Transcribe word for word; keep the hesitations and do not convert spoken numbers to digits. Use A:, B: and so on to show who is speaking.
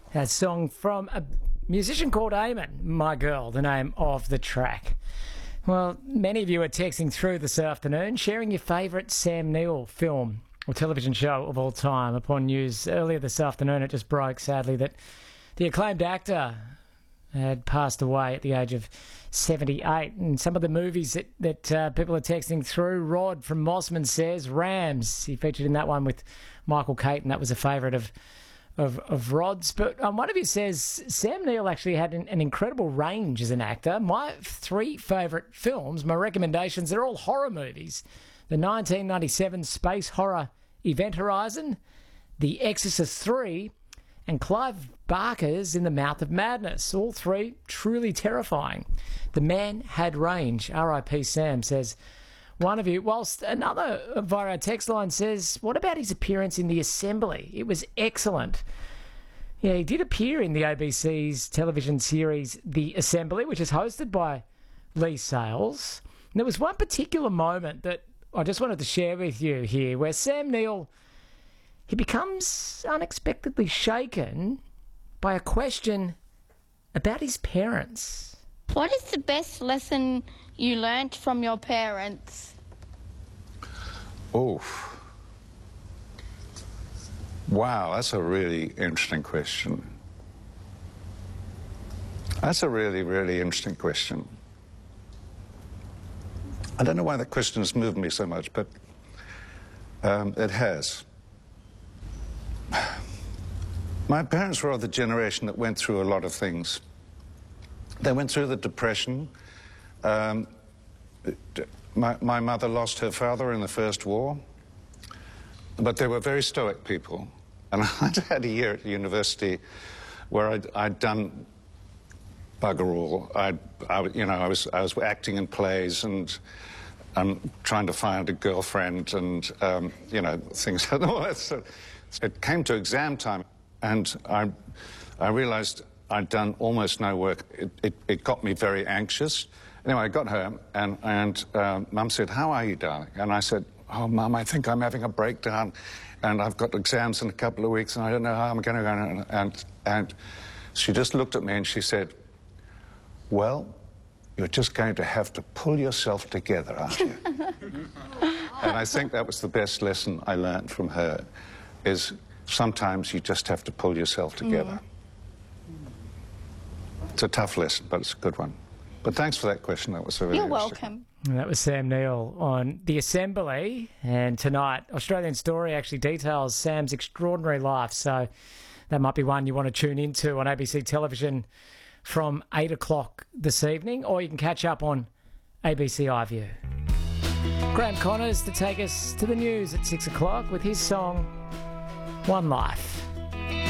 A: A song from a musician called Eamon, My Girl, the name of the track. Well, many of you are texting through this afternoon, sharing your favourite Sam Neill film or television show of all time. Upon news earlier this afternoon, it just broke, sadly, that the acclaimed actor had passed away at the age of seventy-eight. And some of the movies that, that uh, people are texting through, Rod from Mossman says, Rams. He featured in that one with Michael Caton. That was a favourite of Of, of Rod's. But um, one of you says Sam Neill actually had an, an incredible range as an actor. My three favourite films, my recommendations, they're all horror movies. The nineteen ninety-seven space horror Event Horizon, The Exorcist three, and Clive Barker's In the Mouth of Madness. All three truly terrifying. The man had range. R I P Sam, says one of you, whilst another via our text line says, what about his appearance in The Assembly? It was excellent. Yeah, he did appear in the A B C's television series The Assembly, which is hosted by Lee Sales. And there was one particular moment that I just wanted to share with you here, where Sam Neill, he becomes unexpectedly shaken by a question about his parents.
B: What is the best lesson you learnt from your parents?
C: Oh. Wow, that's a really interesting question. That's a really, really interesting question. I don't know why that question has moved me so much, but um, it has. My parents were of the generation that went through a lot of things. They went through the Depression. Um, my, my mother lost her father in the First War, but they were very stoic people. And I'd had a year at university where I'd, I'd done bugger all. I'd, I, you know, I was, I was acting in plays and um, trying to find a girlfriend and, um, you know, things like that. So it came to exam time, and I, I realised I'd done almost no work. It, it, it got me very anxious. Anyway, I got home, and, and uh, Mum said, how are you, darling? And I said, oh, Mum, I think I'm having a breakdown, and I've got exams in a couple of weeks, and I don't know how I'm going to go. And, and she just looked at me, and she said, well, you're just going to have to pull yourself together, aren't you? And I think that was the best lesson I learned from her, is sometimes you just have to pull yourself together. Mm. It's a tough lesson, but it's a good one. But thanks for that question. That was a really
B: You're welcome.
A: And that was Sam Neill on The Assembly. And tonight, Australian Story actually details Sam's extraordinary life. So that might be one you want to tune into on A B C television from eight o'clock this evening. Or you can catch up on A B C iView. Graham Connors to take us to the news at six o'clock with his song, One Life.